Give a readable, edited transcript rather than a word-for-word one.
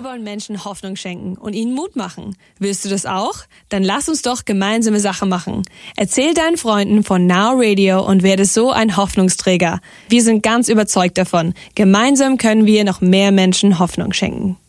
wollen Menschen Hoffnung schenken und ihnen Mut machen. Willst du das auch? Dann lass uns doch gemeinsame Sache machen. Erzähl deinen Freunden von Now Radio und werde so ein Hoffnungsträger. Wir sind ganz überzeugt davon. Gemeinsam können wir noch mehr Menschen Hoffnung schenken.